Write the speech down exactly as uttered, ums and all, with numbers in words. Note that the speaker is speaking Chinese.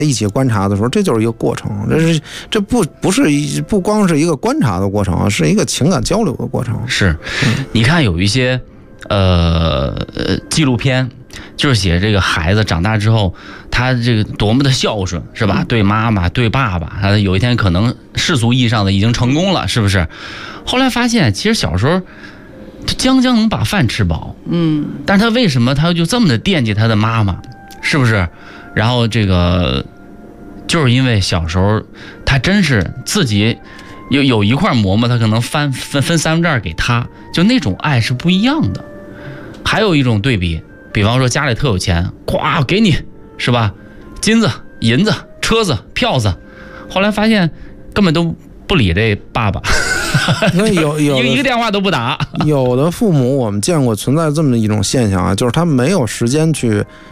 一起观察的时候，这就是一个过程，这是这不不是一不光是一个观察的过程，是一个情感交流的过程。 是，你看有一些呃呃纪录片，就是写这个孩子长大之后，他这个多么的孝顺，是吧？对妈妈，对爸爸，他有一天可能世俗意义上的已经成功了，是不是？后来发现，其实小时候他将将能把饭吃饱，嗯，但是他为什么他就这么的惦记他的妈妈，是不是？然后这个就是因为小时候他真是自己有有一块馍馍，他可能分分分三分之二给他，就那种爱是不一样的。还有一种对比，比方说家里特有钱，咵给你，是吧？金子、银子、车子、票子，后来发现根本都不理这爸爸， 有有一个一个电话都不打。 有的父母我们见过存在这么一种现象啊，就是他没有时间去